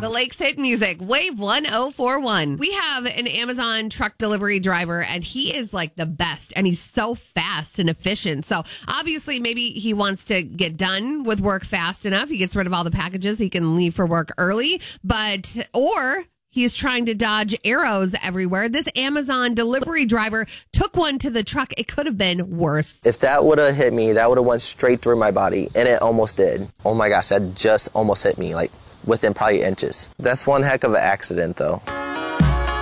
The Lakes Hit Music, Wave 1041. We have an Amazon truck delivery driver, and he is like the best, and he's so fast and efficient. So obviously, maybe he wants to get done with work fast enough. He gets rid of all the packages. He can leave for work early, or he's trying to dodge arrows everywhere. This Amazon delivery driver took one to the truck. It could have been worse. If that would have hit me, that would have went straight through my body, and it almost did. Oh my gosh, that just almost hit me, like within probably inches. That's one heck of an accident, though.